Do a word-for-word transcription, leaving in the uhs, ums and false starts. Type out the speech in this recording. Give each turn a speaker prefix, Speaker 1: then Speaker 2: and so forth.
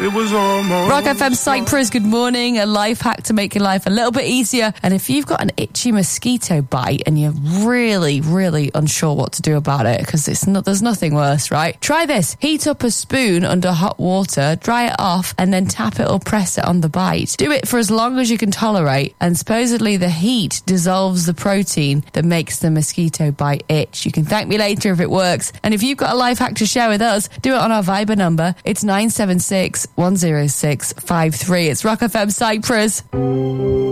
Speaker 1: It was almost...
Speaker 2: Rock F M Cyprus, good morning. A life hack to make your life a little bit easier. And if you've got an itchy mosquito bite and you're really, really unsure what to do about it, because it's not, there's nothing worse, right? Try this. Heat up a spoon under hot water, dry it off, and then tap it or press it on the bite. Do it for as long as you can tolerate, and supposedly the heat dissolves the protein that makes the mosquito bite itch. You can thank me later if it works. And if you've got a life hack to share with us, do it on our Viber number. It's nine seven six, one zero six, five three. It's Rock F M Cyprus.